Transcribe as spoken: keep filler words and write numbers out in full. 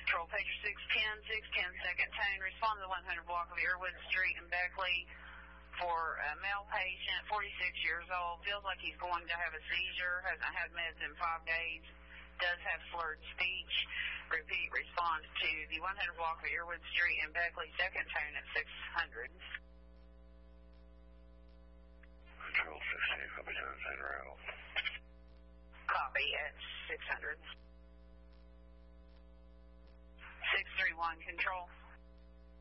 Control, pager six ten, six ten, second tone. Respond to the one hundred block of Earwood Street in Beckley for a male patient, forty-six years old, feels like he's going to have a seizure, hasn't had meds in five days, does have slurred speech. Repeat, respond to the one hundred block of Earwood Street in Beckley, second tone at six hundred. Control sixteen, copy ten, ten route. Copy at six hundred. six three one, control.